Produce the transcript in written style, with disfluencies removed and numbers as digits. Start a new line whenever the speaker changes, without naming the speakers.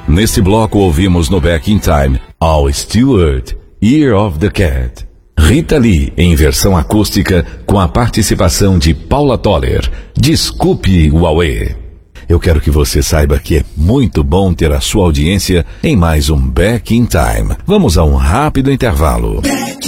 Nesse bloco ouvimos no Back in Time Al Stewart, Year of the Cat. Rita Lee em versão acústica com a participação de Paula Toller, Desculpe o Auê. Eu quero que você saiba que é muito bom ter a sua audiência em mais um Back in Time. Vamos a um rápido intervalo.